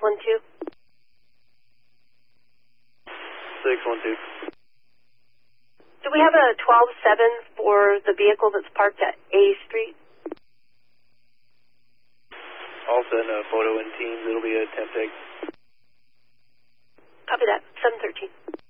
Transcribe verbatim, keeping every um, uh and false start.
one two. six one two. Do we have a twelve seven for the vehicle that's parked at A Street? I'll send a photo in Teams. It'll be a temp take. Copy that. seven thirteen.